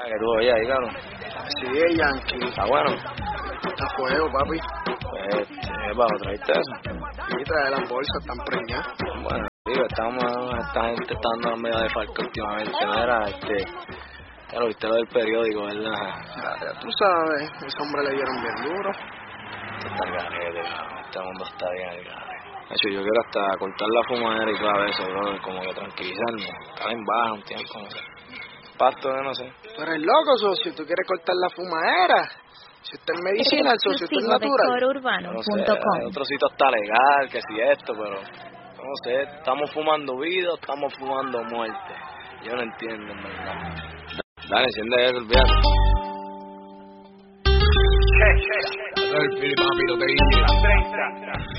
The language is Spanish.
que tú oías ahí, cabrón. Sí, Yankee. Está bueno. Está fuego, papi. Pues, bajo, ¿traíste eso? Sí, trae las bolsas, están preñadas. Bueno, digo, esta gente está dando medio de falco últimamente, mira, ya lo viste lo del periódico, ¿verdad? Ya tú sabes, ese hombre le dieron bien duro. Está el garete, cabrón, este mundo está bien el garete. De hecho, yo quiero hasta cortar la fumadera y todo eso, bro, como que tranquilizarme, estar en baja un tiempo, no sé. Pasto de no sé. Tú eres loco, socio, tú quieres cortar la fumadera. Si usted es medicina, el socio, usted es natural. No sé, en otro sitio está legal, que si esto, pero no sé, estamos fumando vida o estamos fumando muerte. Yo no entiendo, en verdad. Dale, enciende eso, olvídate. El Fili, papi, lo que dice.